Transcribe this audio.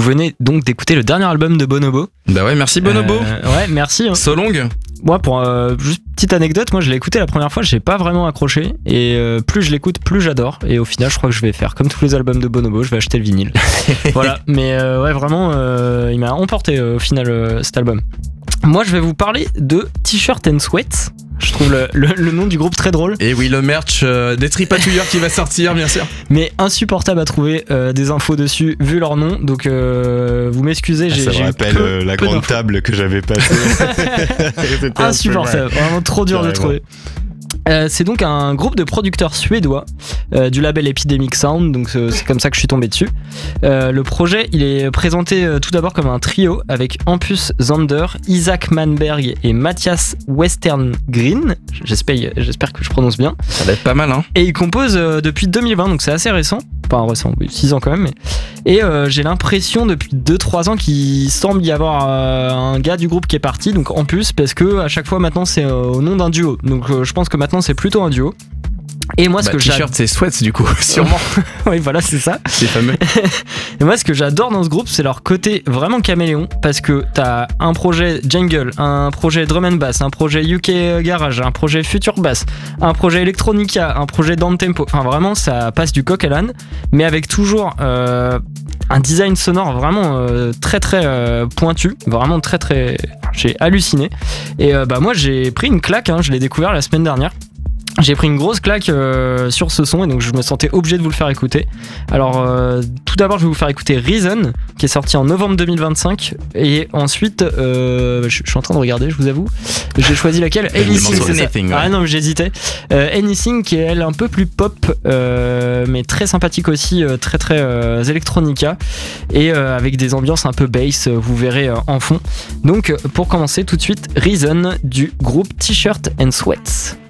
venez donc d'écouter le dernier album de Bonobo. Bah ouais, merci Bonobo. Ouais, merci. So long. Moi, pour juste petite anecdote, moi je l'ai écouté la première fois, j'ai pas vraiment accroché. Et plus je l'écoute, plus j'adore. Et au final, je crois que je vais faire comme tous les albums de Bonobo, je vais acheter le vinyle. Voilà, mais ouais, vraiment, il m'a emporté au final cet album. Moi, je vais vous parler de T-shirt and Sweat. Je trouve le nom du groupe très drôle. Et oui, le merch des tripatouilleurs qui va sortir, bien sûr. Mais insupportable à trouver des infos dessus vu leur nom. Donc vous m'excusez, ça me rappelle la grande table que j'avais passée. Insupportable, vraiment trop dur de trouver. C'est donc un groupe de producteurs suédois du label Epidemic Sound, donc c'est comme ça que je suis tombé dessus. Le projet, il est présenté tout d'abord comme un trio avec Hampus Zander, Isaac Manberg et Mathias Westerngren. J'espère que je prononce bien. Ça va être pas mal, hein. Et ils composent depuis 2020, donc c'est assez récent. Pas récent, oui, 6 ans quand même. Et j'ai l'impression depuis 2-3 ans qu'il semble y avoir un gars du groupe qui est parti, donc en plus, parce que à chaque fois maintenant c'est au nom d'un duo. Donc je pense que maintenant c'est plutôt un duo. Et moi, ce que t-shirt, c'est sweats du coup, sûrement. Oui, voilà, c'est ça. C'est fameux. Et moi, ce que j'adore dans ce groupe, c'est leur côté vraiment caméléon, parce que t'as un projet jungle, un projet drum and bass, un projet UK garage, un projet future bass, un projet electronica, un projet down tempo. Enfin, vraiment, ça passe du coq à l'âne, mais avec toujours un design sonore vraiment très très pointu, vraiment très très. J'ai halluciné. Et moi, j'ai pris une claque. Je l'ai découvert la semaine dernière. J'ai pris une grosse claque sur ce son et donc je me sentais obligé de vous le faire écouter. Alors tout d'abord je vais vous faire écouter Reason qui est sorti en novembre 2025 et ensuite je suis en train de regarder, je vous avoue, j'ai choisi laquelle. Anything, c'est ça. Ouais. Ah non mais j'hésitais. Anything qui est elle un peu plus pop mais très sympathique aussi, très très electronica et avec des ambiances un peu bass, vous verrez en fond. Donc pour commencer tout de suite Reason du groupe T-shirt and Sweats.